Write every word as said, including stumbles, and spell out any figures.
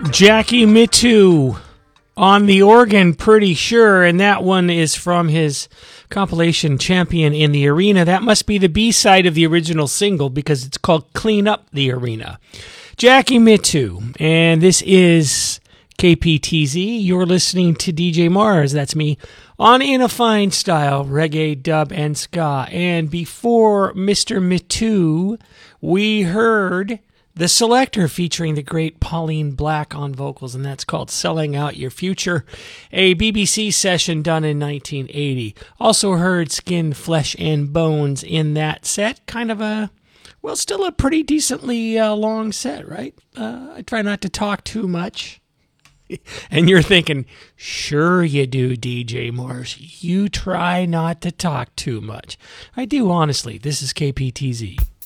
Jackie Mittoo on the organ, pretty sure, and that one is from his compilation Champion in the Arena. That must be the B-side of the original single because it's called Clean Up the Arena. Jackie Mittoo, and this is K P T Z. You're listening to D J Mars, that's me, on In a Fine Style, reggae, dub, and ska. And before Mister Mittoo, we heard The Selector featuring the great Pauline Black on vocals, and that's called Selling Out Your Future, a B B C session done in nineteen eighty. Also heard Skin, Flesh, and Bones in that set. Kind of a, well, still a pretty decently uh, long set, right? Uh, I try not to talk too much. And you're thinking, sure you do, D J Mars. You try not to talk too much. I do, honestly. This is K P T Z.